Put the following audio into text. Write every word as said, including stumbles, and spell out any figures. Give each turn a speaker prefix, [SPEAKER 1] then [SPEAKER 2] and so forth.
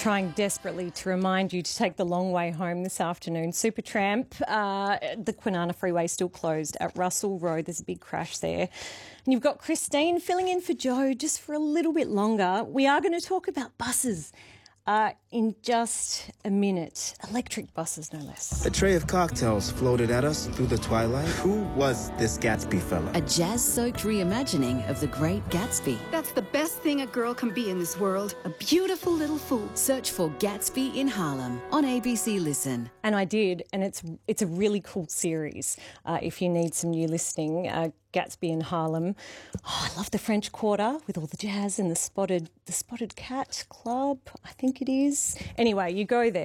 [SPEAKER 1] trying desperately to remind you to take the long way home this afternoon. Supertramp, uh, the Kwinana Freeway still closed at Russell Road. There's a big crash there. And you've got Christine filling in for Joe just for a little bit longer. We are going to talk about buses uh, in just a minute. Electric buses, no less.
[SPEAKER 2] A tray of cocktails floated at us through the twilight. Who was this Gatsby fella?
[SPEAKER 3] A jazz-soaked reimagining of The Great Gatsby.
[SPEAKER 4] That's the best thing a girl can be in this world. A beautiful little fool.
[SPEAKER 3] Search for Gatsby in Harlem on A B C Listen.
[SPEAKER 1] And I did, and it's it's a really cool series. Uh, if you need some new listening, uh, Gatsby in Harlem. Oh, I love the French Quarter with all the jazz and the spotted the Spotted Cat Club, I think it is. Anyway, you go there.